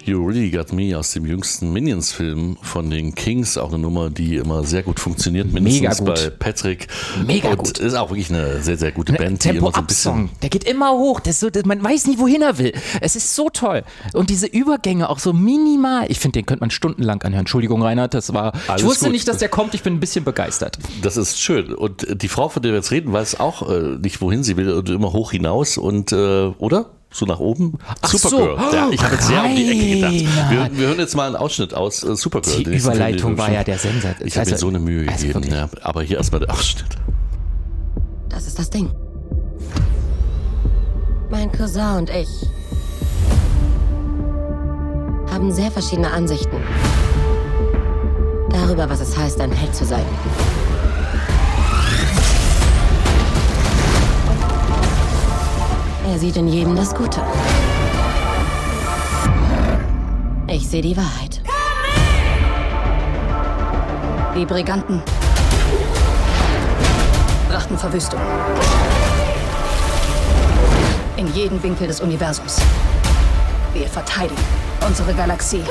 You Really Got Me aus dem jüngsten Minions-Film von den Kings. Auch eine Nummer, die immer sehr gut funktioniert, mindestens bei Patrick. Mega und gut. Ist auch wirklich eine sehr, sehr gute Band. Die immer so ein bisschen der geht immer hoch. Das ist so, man weiß nicht, wohin er will. Es ist so toll. Und diese Übergänge auch so minimal. Ich finde, den könnte man stundenlang anhören. Entschuldigung, Reinhard, das war. Alles ich wusste gut. nicht, dass der kommt. Ich bin ein bisschen begeistert. Das ist schön. Und die Frau, von der wir jetzt reden, weiß auch nicht, wohin sie will und immer hoch hinaus und, oder? So nach oben? Ach Supergirl. so. Ja, ich habe jetzt sehr um die Ecke gedacht. Reinhard. Wir hören jetzt mal einen Ausschnitt aus Supergirl. Die Überleitung war ja der Sensor. Ich habe mir so eine Mühe gegeben. wirklich. Ja, aber hier erstmal der Ausschnitt. Das ist das Ding. Mein Cousin und ich haben sehr verschiedene Ansichten darüber, was es heißt, ein Held zu sein. Er sieht in jedem das Gute. Ich sehe die Wahrheit. Die Briganten brachten Verwüstung in jeden Winkel des Universums. Wir verteidigen unsere Galaxie.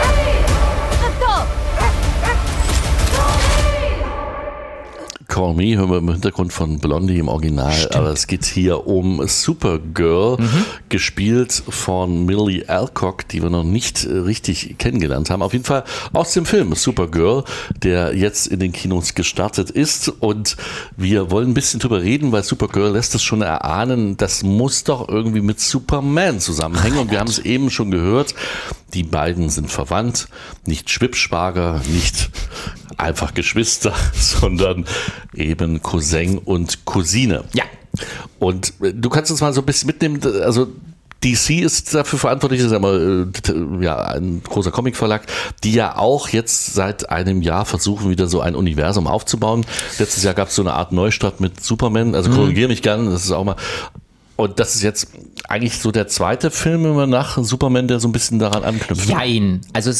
Call Me hören wir im Hintergrund von Blondie im Original, aber es geht hier um Supergirl, gespielt von Millie Alcock, die wir noch nicht richtig kennengelernt haben. Auf jeden Fall aus dem Film Supergirl, der jetzt in den Kinos gestartet ist, und wir wollen ein bisschen drüber reden, weil Supergirl lässt es schon erahnen, das muss doch irgendwie mit Superman zusammenhängen, und wir haben es eben schon gehört, die beiden sind verwandt, nicht Schwippschwager, nicht einfach Geschwister, sondern eben Cousin und Cousine. Ja. Und du kannst uns mal so ein bisschen mitnehmen, also DC ist dafür verantwortlich, das ist ja ein großer Comicverlag, die ja auch jetzt seit einem Jahr versuchen, wieder so ein Universum aufzubauen. Letztes Jahr gab es so eine Art Neustart mit Superman, also korrigiere mich gerne, das ist auch mal. Und das ist jetzt eigentlich so der zweite Film immer nach Superman, der so ein bisschen daran anknüpft. Jein. Also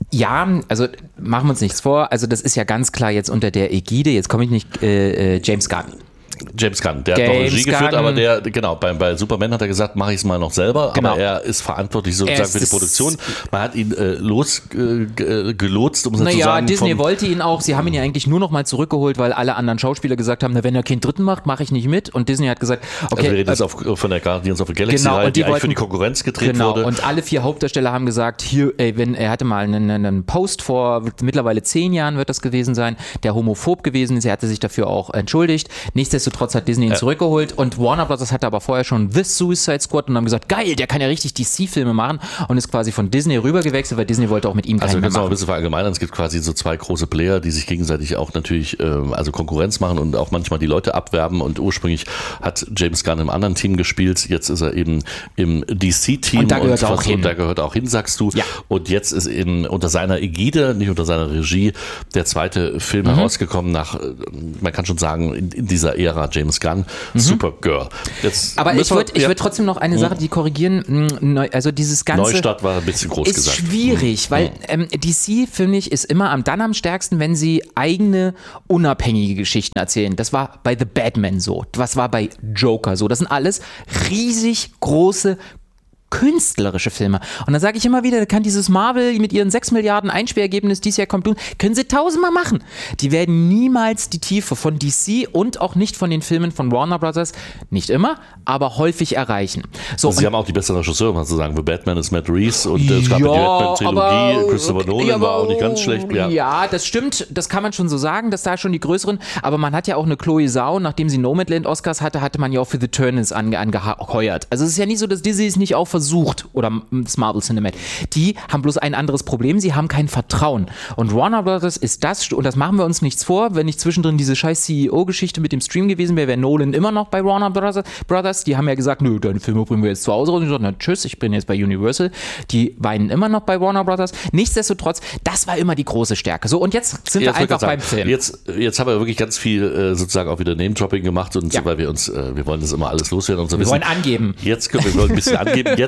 also machen wir uns nichts vor. Also das ist ja ganz klar jetzt unter der Ägide, jetzt komme ich nicht, James Gunn. James Gunn, der hat noch Regie geführt, aber der, genau, bei Superman hat er gesagt, mache ich es mal noch selber, Genau. aber er ist verantwortlich sozusagen für die Produktion. Man hat ihn gelotst, um es zu sagen. Naja, Disney wollte ihn auch, sie haben ihn ja eigentlich nur noch mal zurückgeholt, weil alle anderen Schauspieler gesagt haben, na, wenn er keinen dritten macht, mache ich nicht mit, und Disney hat gesagt, okay. Also wir reden jetzt von der Guardians of the Galaxy, genau, die eigentlich für die Konkurrenz gedreht wurde. Und alle 4 Hauptdarsteller haben gesagt, hier, er hatte mal einen Post vor mittlerweile 10 Jahren wird das gewesen sein, der homophob gewesen ist, er hatte sich dafür auch entschuldigt. Nichtsdestotrotz hat Disney ihn zurückgeholt, und Warner Bros. Hatte aber vorher schon The Suicide Squad und haben gesagt, geil, der kann ja richtig DC-Filme machen, und ist quasi von Disney rüber gewechselt, weil Disney wollte auch mit ihm keinen mehr wir können es auch machen. ein bisschen verallgemeinern, es gibt quasi so 2 große Player, die sich gegenseitig auch natürlich Konkurrenz machen und auch manchmal die Leute abwerben, und ursprünglich hat James Gunn im anderen Team gespielt, jetzt ist er eben im DC-Team, und da gehört er auch hin. Da gehört er auch hin, sagst du. Ja. Und jetzt ist unter seiner Ägide, nicht unter seiner Regie, der zweite Film herausgekommen nach, man kann schon sagen, in dieser Ära James Gunn, Supergirl. Jetzt aber ich würde trotzdem noch eine Sache, die korrigieren, also dieses ganze Neustart war ein bisschen groß ist gesagt. schwierig, weil DC, finde ich, ist immer dann am stärksten, wenn sie eigene, unabhängige Geschichten erzählen. Das war bei The Batman so, das war bei Joker so. Das sind alles riesig große künstlerische Filme. Und dann sage ich immer wieder, da kann dieses Marvel mit ihren 6 Milliarden Einspielergebnis dieses Jahr kommt, können sie 1000-mal machen. Die werden niemals die Tiefe von DC und auch nicht von den Filmen von Warner Brothers, nicht immer, aber häufig erreichen. So, also sie haben auch die besseren Regisseure, man zu sagen. The Batman ist Matt Reeves, und es gab die Batman-Trilogie, Christopher Nolan war auch nicht ganz schlecht. Ja, das stimmt, das kann man schon so sagen, dass da schon die größeren, aber man hat ja auch eine Chloe Zhao, nachdem sie Nomadland Oscars hatte man ja auch für The Eternals angeheuert. Also es ist ja nicht so, dass Disney es nicht auch versucht, oder das Marvel Cinematic. Die haben bloß ein anderes Problem, sie haben kein Vertrauen. Und Warner Brothers ist das, und das machen wir uns nichts vor, wenn nicht zwischendrin diese scheiß CEO-Geschichte mit dem Stream gewesen wäre Nolan immer noch bei Warner Brothers. Die haben ja gesagt, nö, deine Filme bringen wir jetzt zu Hause raus. Und ich gesagt, na tschüss, ich bin jetzt bei Universal. Die weinen immer noch bei Warner Brothers. Nichtsdestotrotz, das war immer die große Stärke. So, und jetzt sind wir einfach beim Film. Jetzt haben wir wirklich ganz viel sozusagen auch wieder Name-Dropping gemacht, und weil wir wollen das immer alles loswerden und so. Wir wollen angeben. Wir wollen ein bisschen angeben. Jetzt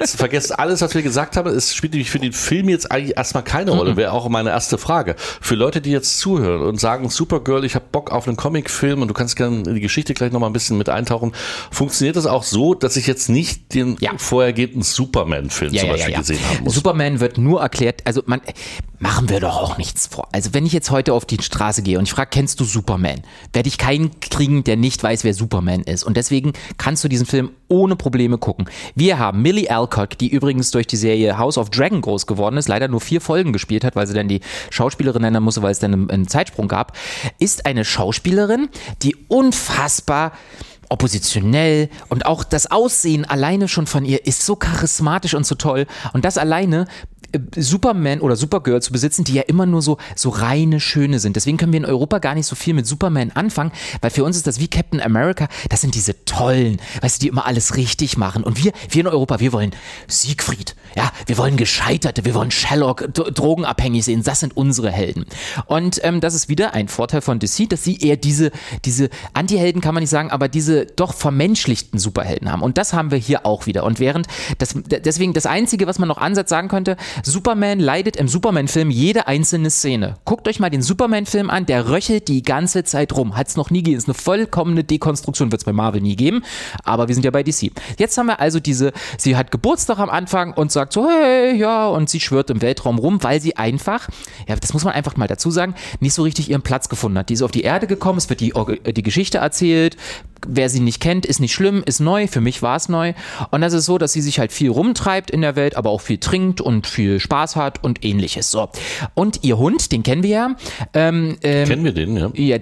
jetzt vergesst alles, was wir gesagt haben. Es spielt nämlich für den Film jetzt eigentlich erstmal keine Rolle. Wäre auch meine erste Frage. Für Leute, die jetzt zuhören und sagen, Supergirl, ich habe Bock auf einen Comicfilm und du kannst gerne in die Geschichte gleich nochmal ein bisschen mit eintauchen. Funktioniert das auch so, dass ich jetzt nicht den vorhergehenden Superman-Film zum Beispiel gesehen haben muss? Superman wird nur erklärt, also machen wir doch auch nichts vor. Also wenn ich jetzt heute auf die Straße gehe und ich frage, kennst du Superman? Werde ich keinen kriegen, der nicht weiß, wer Superman ist. Und deswegen kannst du diesen Film ohne Probleme gucken. Wir haben Millie Alcock, die übrigens durch die Serie House of Dragon groß geworden ist, leider nur 4 Folgen gespielt hat, weil sie dann die Schauspielerin nennen musste, weil es dann einen Zeitsprung gab, ist eine Schauspielerin, die unfassbar oppositionell und auch das Aussehen alleine schon von ihr ist so charismatisch und so toll. Und das alleine Superman oder Supergirl zu besitzen, die ja immer nur so reine, schöne sind. Deswegen können wir in Europa gar nicht so viel mit Superman anfangen, weil für uns ist das wie Captain America, das sind diese tollen, weißt du, die immer alles richtig machen. Und wir in Europa, wir wollen Siegfried, ja, wir wollen Gescheiterte, wir wollen Sherlock, drogenabhängig sehen, das sind unsere Helden. Und das ist wieder ein Vorteil von DC, dass sie eher diese Anti-Helden, kann man nicht sagen, aber diese doch vermenschlichten Superhelden haben. Und das haben wir hier auch wieder. Und deswegen das Einzige, was man noch Ansatz sagen könnte, Superman leidet im Superman-Film jede einzelne Szene. Guckt euch mal den Superman-Film an, der röchelt die ganze Zeit rum. Hat es noch nie gegeben. Ist eine vollkommene Dekonstruktion, wird es bei Marvel nie geben. Aber wir sind ja bei DC. Jetzt haben wir also sie hat Geburtstag am Anfang und sagt so, hey, ja, und sie schwirrt im Weltraum rum, weil sie einfach, ja, das muss man einfach mal dazu sagen, nicht so richtig ihren Platz gefunden hat. Die ist auf die Erde gekommen, es wird die Geschichte erzählt. Wer sie nicht kennt, ist nicht schlimm, ist neu. Für mich war es neu. Und das ist so, dass sie sich halt viel rumtreibt in der Welt, aber auch viel trinkt und viel Spaß hat und ähnliches. So. Und ihr Hund, den kennen wir ja. Kennen wir den, ja? Ja,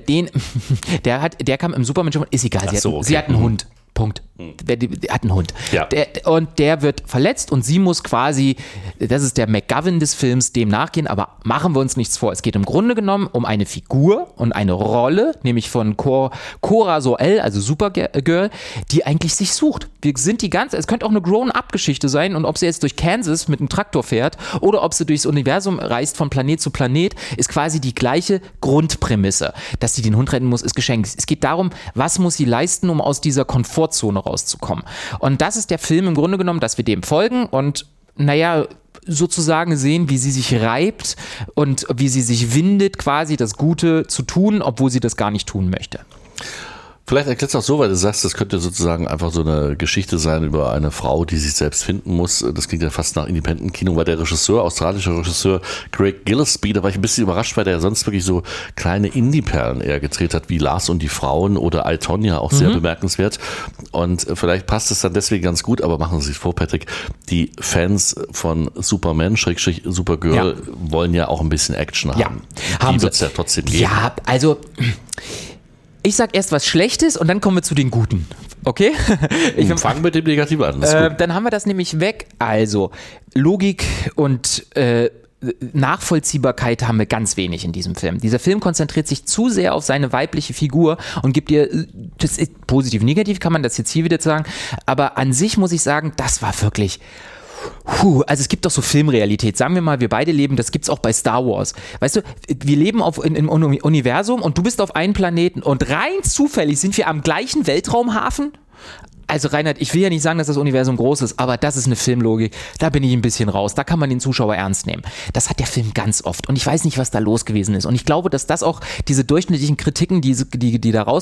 der kam im Superman schon, ist egal, sie hat einen Hund. Punkt. Der hat einen Hund. Ja. Der wird verletzt und sie muss quasi, das ist der McGovern des Films, dem nachgehen, aber machen wir uns nichts vor. Es geht im Grunde genommen um eine Figur und eine Rolle, nämlich von Cora Soel, also Supergirl, die eigentlich sich sucht. Wir sind es könnte auch eine Grown-up-Geschichte sein und ob sie jetzt durch Kansas mit einem Traktor fährt oder ob sie durchs Universum reist von Planet zu Planet, ist quasi die gleiche Grundprämisse. Dass sie den Hund retten muss, ist geschenkt. Es geht darum, was muss sie leisten, um aus dieser Komfortzone rauszukommen. Und das ist der Film im Grunde genommen, dass wir dem folgen und sozusagen sehen, wie sie sich reibt und wie sie sich windet, quasi das Gute zu tun, obwohl sie das gar nicht tun möchte. Vielleicht erklärst du auch so, weil du sagst, das könnte sozusagen einfach so eine Geschichte sein über eine Frau, die sich selbst finden muss. Das klingt ja fast nach Independent-Kino, weil der australische Regisseur Craig Gillespie, da war ich ein bisschen überrascht, weil der ja sonst wirklich so kleine Indie-Perlen eher gedreht hat, wie Lars und die Frauen oder I, Tonya, auch sehr bemerkenswert. Und vielleicht passt es dann deswegen ganz gut, aber machen Sie sich vor, Patrick, die Fans von Superman, Supergirl, wollen ja auch ein bisschen Action haben. Die wird es ja trotzdem geben. Ja, also ich sag erst was Schlechtes und dann kommen wir zu den Guten. Okay? Fangen mit dem Negativen an. Dann haben wir das nämlich weg. Also Logik und Nachvollziehbarkeit haben wir ganz wenig in diesem Film. Dieser Film konzentriert sich zu sehr auf seine weibliche Figur und gibt ihr, das ist positiv, negativ kann man das jetzt hier wieder sagen, aber an sich muss ich sagen, das war wirklich... also es gibt doch so Filmrealität. Sagen wir mal, wir beide leben, das gibt's auch bei Star Wars. Weißt du, wir leben im Universum und du bist auf einem Planeten und rein zufällig sind wir am gleichen Weltraumhafen. Also Reinhard, ich will ja nicht sagen, dass das Universum groß ist, aber das ist eine Filmlogik. Da bin ich ein bisschen raus. Da kann man den Zuschauer ernst nehmen. Das hat der Film ganz oft und ich weiß nicht, was da los gewesen ist. Und ich glaube, dass das auch diese durchschnittlichen Kritiken, die da